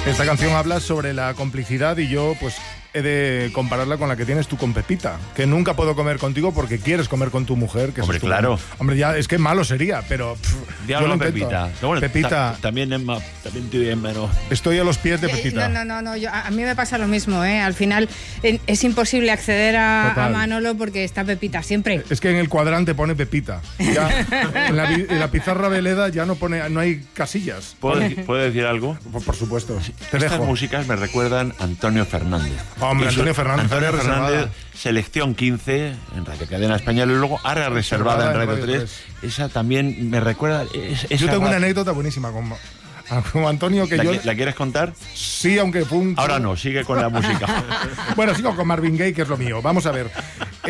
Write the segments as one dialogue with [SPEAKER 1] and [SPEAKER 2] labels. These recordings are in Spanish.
[SPEAKER 1] Esta canción habla sobre la complicidad y yo, pues, he de compararla con la que tienes tú con Pepita, que nunca puedo comer contigo porque quieres comer con tu mujer. Que
[SPEAKER 2] hombre, claro.
[SPEAKER 1] Hombre, ya es que malo sería, pero
[SPEAKER 2] diablo, Pepita. Bueno,
[SPEAKER 1] Pepita.
[SPEAKER 2] También pero
[SPEAKER 1] estoy a los pies de Pepita.
[SPEAKER 3] No, a mí me pasa lo mismo, ¿eh? Al final es imposible acceder a Manolo porque está Pepita siempre.
[SPEAKER 1] Es que en el cuadrante pone Pepita. Ya, en la pizarra Veleda ya no hay casillas.
[SPEAKER 2] ¿Puedo decir algo?
[SPEAKER 1] Por supuesto.
[SPEAKER 2] Estas músicas me recuerdan a Antonio Fernández.
[SPEAKER 1] Hombre, Antonio Fernández,
[SPEAKER 2] selección 15 en Radio Cadena Española y luego ahora reservada en Radio 3. Esa también me recuerda.
[SPEAKER 1] Yo tengo una anécdota buenísima con Antonio que
[SPEAKER 2] ¿La quieres contar?
[SPEAKER 1] Sí, aunque fue un...
[SPEAKER 2] Ahora no, sigue con la música.
[SPEAKER 1] Bueno, sigo con Marvin Gaye, que es lo mío. Vamos a ver.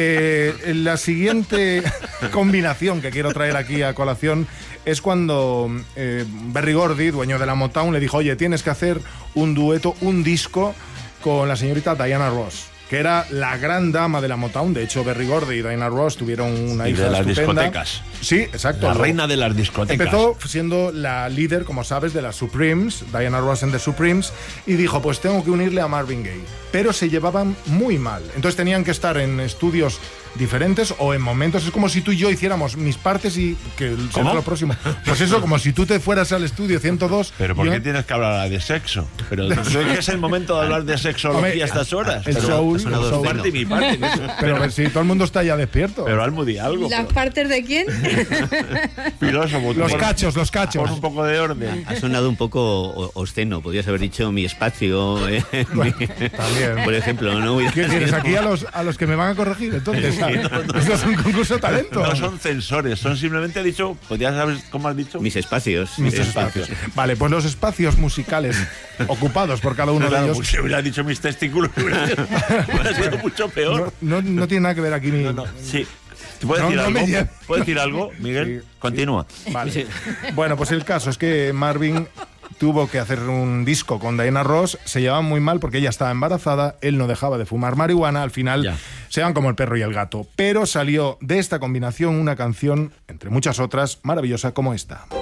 [SPEAKER 1] La siguiente combinación que quiero traer aquí a colación es cuando Berry Gordy, dueño de la Motown, le dijo: oye, tienes que hacer un dueto, un disco con la señorita Diana Ross, que era la gran dama de la Motown. De hecho, Berry Gordy y Diana Ross tuvieron una hija
[SPEAKER 2] de las
[SPEAKER 1] estupenda.
[SPEAKER 2] Discotecas.
[SPEAKER 1] Sí, exacto.
[SPEAKER 2] La reina de las discotecas.
[SPEAKER 1] Empezó siendo la líder, como sabes, de las Supremes, Diana Ross and the Supremes, y dijo: pues tengo que unirle a Marvin Gaye. Pero se llevaban muy mal. Entonces tenían que estar en estudios diferentes o en momentos. Es como si tú y yo hiciéramos mis partes y que será lo próximo. Pues eso, como si tú te fueras al estudio 102.
[SPEAKER 2] Pero ¿por qué tienes que hablar de sexo? Pero es el momento de hablar de sexología a estas horas.
[SPEAKER 1] El soul.
[SPEAKER 2] Parte y mi parte.
[SPEAKER 1] Pero a ver si todo el mundo está ya despierto.
[SPEAKER 2] Pero Almu, di algo.
[SPEAKER 3] ¿Las partes de quién?
[SPEAKER 2] Filósofo.
[SPEAKER 1] Los cachos.
[SPEAKER 2] Pon un poco de orden.
[SPEAKER 4] Ha sonado un poco obsceno. Podrías haber dicho mi espacio.
[SPEAKER 1] Bueno, también.
[SPEAKER 4] Por ejemplo, ¿no?
[SPEAKER 1] ¿Qué tienes aquí a los que me van a corregir? Entonces, esto es un concurso de talento.
[SPEAKER 2] No son censores, son simplemente, podrías saber cómo has dicho.
[SPEAKER 4] Mis espacios.
[SPEAKER 1] Mis espacios. Vale, pues los espacios musicales ocupados por cada uno de ellos.
[SPEAKER 2] Si hubiera dicho mis testículos, hubiera sido mucho peor.
[SPEAKER 1] No tiene nada que ver aquí mi...
[SPEAKER 2] Sí. ¿Puedes decir algo, Miguel? Sí. Continúa.
[SPEAKER 1] Vale. Sí. Bueno, pues el caso es que Marvin tuvo que hacer un disco con Diana Ross. Se llevaban muy mal porque ella estaba embarazada, él no dejaba de fumar marihuana. Al final se van como el perro y el gato. Pero salió de esta combinación una canción, entre muchas otras, maravillosa como esta.